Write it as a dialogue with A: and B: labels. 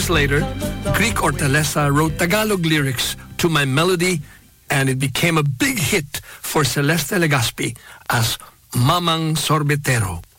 A: years later, Greek Hortaleza wrote Tagalog lyrics to my melody, and it became a big hit for Celeste Legaspi as Mamang Sorbetero.